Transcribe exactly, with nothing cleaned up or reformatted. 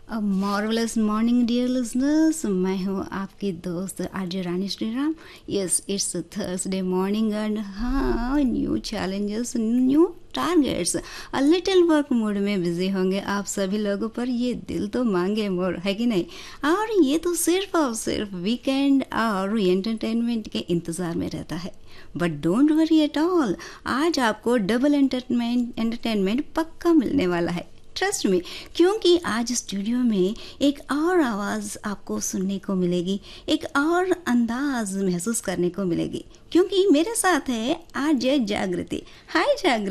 अ, marvellous morning dear listeners, मैं हूँ आपकी दोस्त RJ Rani Shriram. Yes, it's Thursday morning and हाँ, new challenges, new targets, a little work mode में busy होंगे आप सभी लोगों पर। ये दिल तो मांगे मोर, है कि नहीं? और ये तो सिर्फ और सिर्फ वीकेंड और एंटरटेनमेंट के इंतज़ार में रहता है। But don't worry at all, आज आपको डबल एंटरटेनमेंट एंटरटेनमेंट पक्का मिलने वाला है। ट्रस्ट मी, क्योंकि आज स्टूडियो में एक और आवाज़ आपको सुनने को मिलेगी, एक और अंदाज महसूस करने को मिलेगी, क्योंकि मेरे साथ है आज जागृति। हाय जागृति।